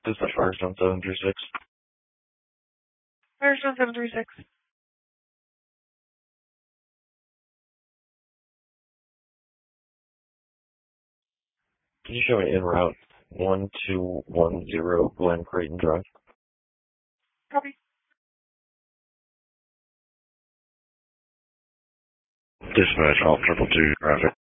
Dispatch Firestone 736. Firestone 736. Can you show me en route 1210 Glen Creighton Drive? Copy. Dispatch, all 222 traffic.